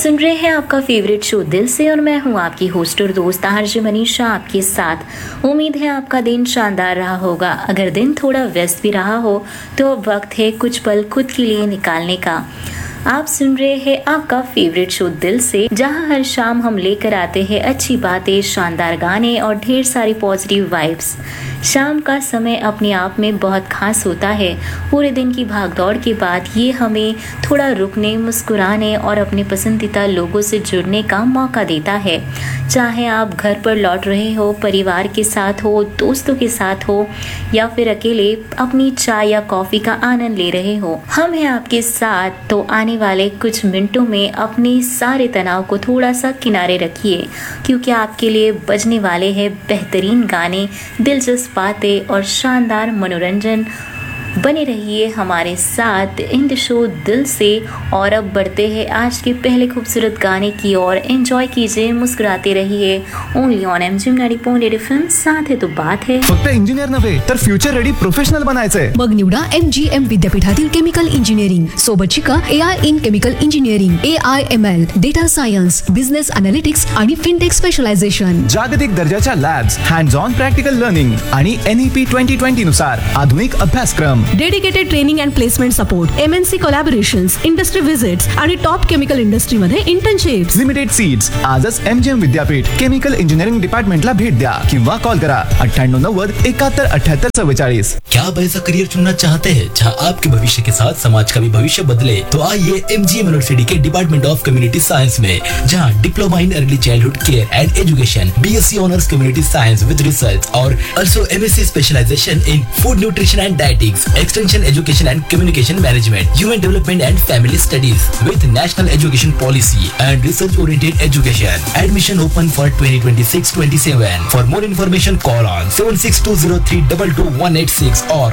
सुन रहे हैं आपका फेवरेट शो दिल से और मैं हूं आपकी होस्ट और दोस्त आरजे मनीषा आपके साथ। उम्मीद है आपका दिन शानदार रहा होगा। अगर दिन थोड़ा व्यस्त भी रहा हो तो अब वक्त है कुछ पल खुद के लिए निकालने का। आप सुन रहे हैं आपका फेवरेट शो दिल से, जहां हर शाम हम लेकर आते हैं अच्छी बातें, शानदार गाने और ढेर सारी पॉजिटिव वाइब्स। शाम का समय अपने आप में बहुत खास होता है। पूरे दिन की भागदौड़ के बाद ये हमें थोड़ा रुकने, मुस्कुराने और अपने पसंदीदा लोगों से जुड़ने का मौका देता है। चाहे आप घर पर लौट रहे हो, परिवार के साथ हो, दोस्तों के साथ हो या फिर अकेले अपनी चाय या कॉफी का आनंद ले रहे हो, हम हैं आपके साथ। तो आने वाले कुछ मिनटों में अपने सारे तनाव को थोड़ा सा किनारे रखिए, क्योंकि आपके लिए बजने वाले हैं बेहतरीन गाने, दिलचस्प बातें और शानदार मनोरंजन। बने रहिए हमारे साथ इन द शो दिल से। और अब बढ़ते हैं आज के पहले खूबसूरत गाने की ओर। एंजॉय कीजिए, मुस्कुराते रहिए। Only on MGM 90.8 FM। साथ है तो बात है। फक्त इंजिनियर नव्हे तर फ्युचर रेडी प्रोफेशनल बनायचंय, मग निवडा MGM विद्यापीठातील केमिकल इंजिनिअरिंग। सोबत शिका AI in chemical engineering, AI/ML, data science, business analytics आणि फिनटेक स्पेशलायझेशन। जागतिक दर्जाच्या labs, hands on practical learning आणि NEP 2020 नुसार आधुनिक अभ्यासक्रम, dedicated training and placement support, MNC collaborations, industry visits आणि टॉप केमिकल इंडस्ट्रीमध्ये इंटर्नशिप्स। Limited seats. आजच MGM विद्यापीठ केमिकल इंजिनिअरिंग डिपार्टमेंटला भेट द्या किंवा कॉल करा 9890 71 78 44। क्या आप ऐसा करियर चुनना चाहते हैं जहां आपके भविष्य के साथ समाज का भी भविष्य बदले? तो आइए MGM university K department of community science में, जहां diploma in early childhood care end education, BSc honours community science विद रिसर्च और also MSc specialisation in food nutrition end dietetics, extension education and communication management, human development and family studies with national education policy and research oriented education. Admission open for 2026-27. For more information call on 7620322186 or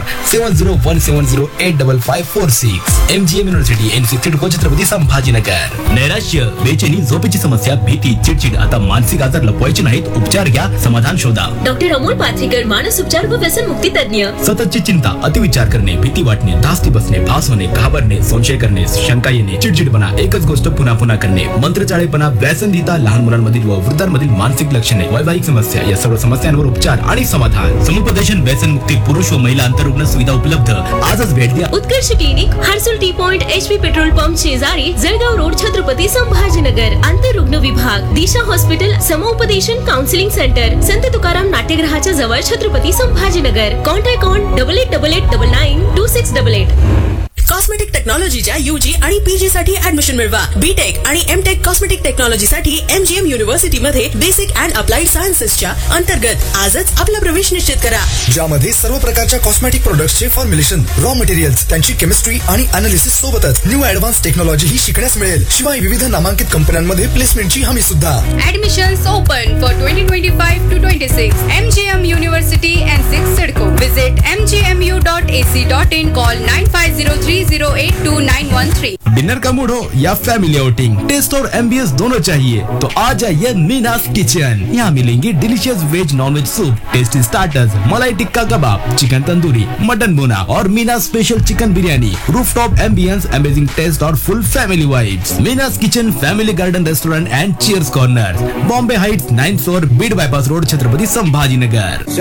7017085546. MGM University NC तिडको, Chhatrapati Sambhajinagar. नैराश्य, बेचैनी, झोपेची समस्या, भीती, चिडचिड, आता मानसिक आजार लपवायचे नाहीत, उपचार घ्या, समाधान शोधा। डॉक्टर अमोल पाथरीकर, मानस उपचार व व्यसन मुक्ती तज्ञ। सततची चिंता, अतिविचार करणे, भीती वाटणे, धास्ती बसणे, भास होणे, घाबरणे, संशय करणे, शंका येणे, चिडचिडपणा, एकच गोष्ट पुन्हा पुन्हा करणे, मंत्रचाळेपणा, व्यसनधीता, लहान मुलांमधील व वृद्धांमधील मानसिक लक्षणे, वैवाहिक समस्या, या सर्व समस्यांवर उपचार आणि समाधान। समुपदेशन, व्यसन मुक्ती, पुरुष व महिला अंतरुग्ण सुविधा उपलब्ध। आजच भेट द्या। उत्कर्ष clinic, Harsul T point, HP petrol pump शेजारी, जळगाव रोड, छत्रपती संभाजीनगर। अंतरुग्ण विभाग, दिशा हॉस्पिटल, समुपदेशन काउन्सिलिंग सेंटर, संत तुकाराम नाट्यगृहाच्या जवळ, Chhatrapati Sambhajinagar. Contact on 8888992688। Cosmetic टेक्नॉलॉजीच्या UG आणि PG साठी ऍडमिशन मिळवा। BTech आणि MTech कॉस्मेटिक टेक्नॉलॉजी साठी MGM युनिव्हर्सिटी मध्ये बेसिक अँड अप्लाइड सायन्सेसच्या अंतर्गत आजच आपला प्रवेश निश्चित करा, ज्यामध्ये सर्व प्रकारच्या कॉस्मेटिक प्रोडक्ट्सचे फॉर्म्युलेशन, रॉ मटेरियल्स, त्यांची केमिस्ट्री आणि अनालिसिस सोबतच न्यू ऍडव्हान्स टेक्नॉलॉजी ही शिकण्यास मिळेल। शिवाय विविध नामांकित कंपन्यांमध्ये प्लेसमेंटची हमी सुद्धा। Admissions open for 2025-26. MGM University and 6 Sidco. Visit mgmu.ac.in. Call 9503082913. Dinner का मूड हो या फैमिली आउटिंग, टेस्ट और एम्बियंस दोनों चाहिए तो आ जाइए मीनास किचन। यहाँ मिलेंगी delicious veg non veg soup, tasty starters, मलाई टिक्का कबाब, चिकन तंदूरी, मटन बोना और मीनास special chicken biryani, rooftop ambience, amazing taste और फुल family vibes. मीनास kitchen, family garden restaurant end cheers corner, Bombay Heights, 9th floor, Beed bypass road, Chhatrapati Sambhajinagar.